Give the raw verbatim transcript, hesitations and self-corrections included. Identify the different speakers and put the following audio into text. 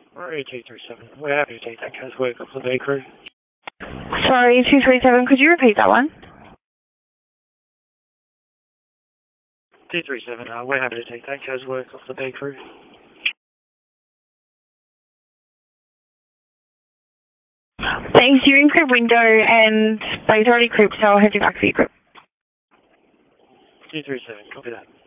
Speaker 1: Or two three seven. We're happy to take that case work off the bay crew.
Speaker 2: Sorry, two three seven, could you repeat that one?
Speaker 1: two three seven, uh, we're happy to take that case work off the bay crew.
Speaker 2: Thanks, you're in crib window and bay's already cribbed, so I'll head you back for your crib.
Speaker 1: two three seven, copy that.